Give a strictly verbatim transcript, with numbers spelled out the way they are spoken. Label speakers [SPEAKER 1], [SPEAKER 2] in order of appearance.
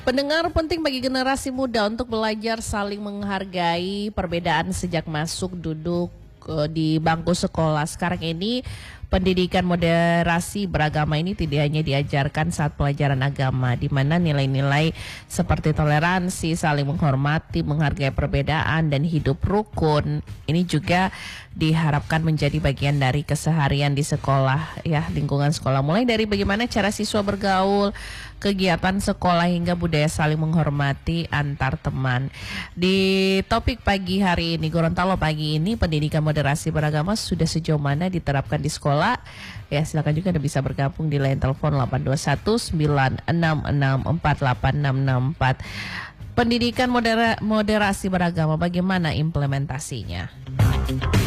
[SPEAKER 1] Pendengar, penting bagi generasi muda untuk belajar saling menghargai perbedaan sejak masuk duduk eh, di bangku sekolah. Sekarang ini pendidikan moderasi beragama ini tidak hanya diajarkan saat pelajaran agama, di mana nilai-nilai seperti toleransi, saling menghormati, menghargai perbedaan, dan hidup rukun ini juga diharapkan menjadi bagian dari keseharian di sekolah, ya, lingkungan sekolah. Mulai dari bagaimana cara siswa bergaul, kegiatan sekolah, hingga budaya saling menghormati antar teman. Di topik pagi hari ini, Gorontalo pagi ini, pendidikan moderasi beragama sudah sejauh mana diterapkan di sekolah? Ya, silakan juga Anda bisa bergabung di line telepon delapan dua satu sembilan enam enam empat delapan enam enam empat. Pendidikan modera, moderasi beragama, bagaimana implementasinya?